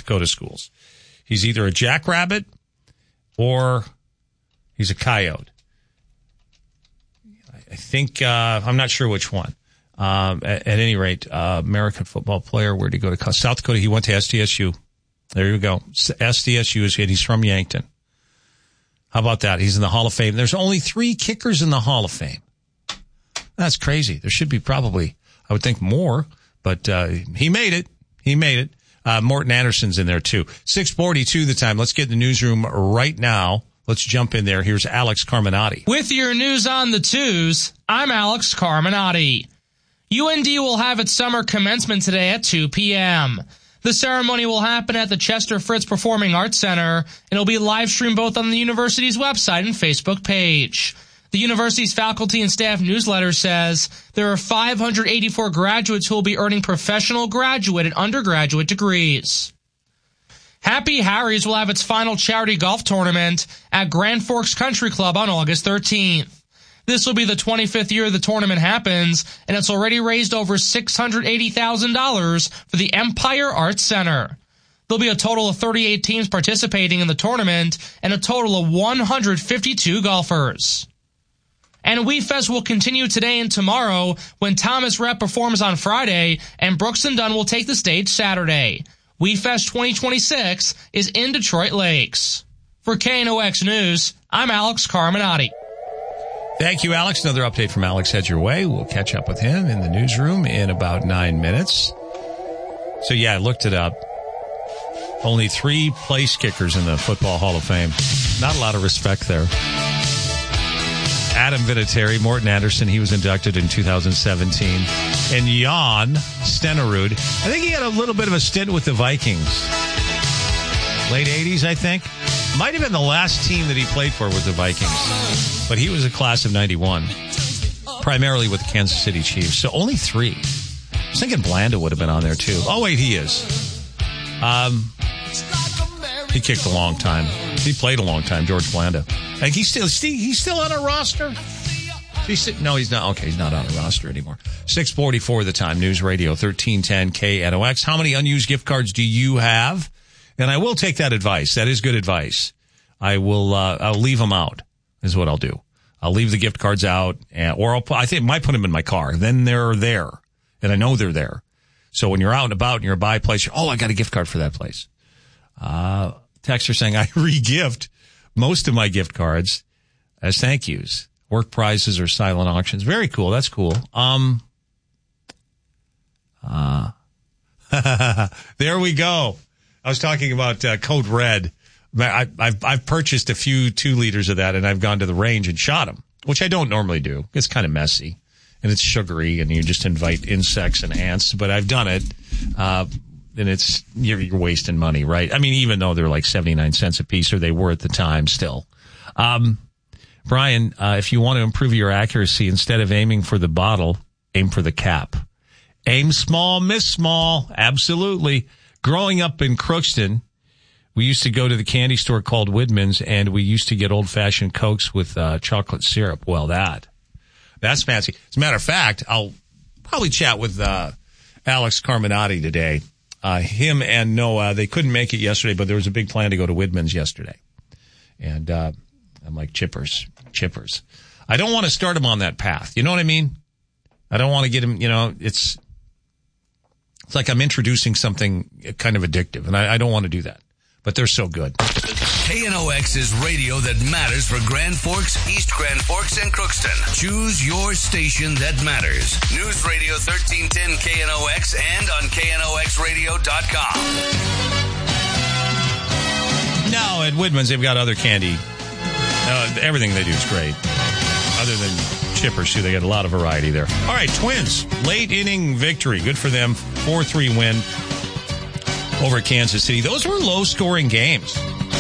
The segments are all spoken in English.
Dakota schools. He's either a jackrabbit or he's a coyote. I think, I'm not sure which one. At any rate, American football player, where'd he go to? South Dakota. He went to SDSU. There you go. SDSU, and he's from Yankton. How about that? He's in the Hall of Fame. There's only 3 kickers in the Hall of Fame. That's crazy. There should be probably, I would think, more, but he made it. He made it. Morton Anderson's in there, too. 6:42 the time. Let's get in the newsroom right now. Let's jump in there. Here's Alex Carminati. With your news on the twos, I'm Alex Carminati. UND will have its summer commencement today at 2 p.m. The ceremony will happen at the Chester Fritz Performing Arts Center, and it'll be live streamed both on the university's website and Facebook page. The university's faculty and staff newsletter says there are 584 graduates who will be earning professional graduate and undergraduate degrees. Happy Harry's will have its final charity golf tournament at Grand Forks Country Club on August 13th. This will be the 25th year the tournament happens, and it's already raised over $680,000 for the Empire Arts Center. There'll be a total of 38 teams participating in the tournament and a total of 152 golfers. And WeFest will continue today and tomorrow when Thomas Rhett performs on Friday and Brooks and Dunn will take the stage Saturday. WeFest 2026 is in Detroit Lakes. For KNOX News, I'm Alex Carminati. Thank you, Alex. Another update from Alex heads your way. We'll catch up with him in the newsroom in about 9 minutes. So, yeah, I looked it up. Only 3 place kickers in the Football Hall of Fame. Not a lot of respect there. Adam Vinatieri, Morton Anderson, he was inducted in 2017. And Jan Stenerud, I think he had a little bit of a stint with the Vikings. Late 80s, I think. Might have been the last team that he played for was the Vikings. But he was a class of 91, primarily with the Kansas City Chiefs. So only 3. I was thinking Blanda would have been on there, too. Oh, wait, he is. He kicked a long time. He played a long time, George Blanda. I think he's still on a roster? No, he's not. Okay, he's not on a roster anymore. 6:44 the time. News Radio 1310 KNOX. How many unused gift cards do you have? And I will take that advice. That is good advice. I'll leave them out, is what I'll do. I'll leave the gift cards out, or I think I might put them in my car. Then they're there, and I know they're there. So when you're out and about and you're by a place, I got a gift card for that place. Texter saying I re-gift most of my gift cards as thank yous. Work prizes or silent auctions. Very cool. That's cool. There we go. I was talking about Code Red. I've purchased a few 2 liters of that, and I've gone to the range and shot them, which I don't normally do. It's kind of messy, and it's sugary, and you just invite insects and ants. But I've done it, and you're wasting money, right? I mean, even though they're like 79 cents a piece, or they were at the time, still. Brian, if you want to improve your accuracy, instead of aiming for the bottle, aim for the cap. Aim small, miss small. Absolutely. Growing up in Crookston, we used to go to the candy store called Widman's, and we used to get old-fashioned Cokes with chocolate syrup. Well, that's fancy. As a matter of fact, I'll probably chat with Alex Carminati today. Him and Noah, they couldn't make it yesterday, but there was a big plan to go to Widman's yesterday. And I'm like, chippers. I don't want to start him on that path. You know what I mean? I don't want to get him, it's like I'm introducing something kind of addictive, and I don't want to do that. But they're so good. KNOX is radio that matters for Grand Forks, East Grand Forks, and Crookston. Choose your station that matters. News Radio 1310 KNOX and on KNOXradio.com. No, at Widman's, they've got other candy. Everything they do is great. Other than chippers, too. They got a lot of variety there. All right, Twins. Late inning victory. Good for them. 4-3 win over Kansas City. Those were low-scoring games.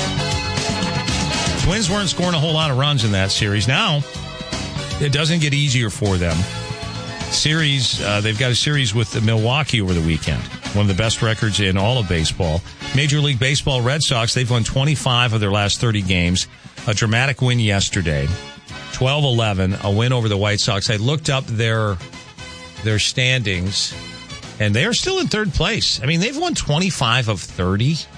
Twins weren't scoring a whole lot of runs in that series. Now, it doesn't get easier for them. They've got a series with Milwaukee over the weekend. One of the best records in all of baseball. Major League Baseball Red Sox, they've won 25 of their last 30 games. A dramatic win yesterday. 12-11, a win over the White Sox. I looked up their standings, and they are still in third place. I mean, they've won 25 of 30.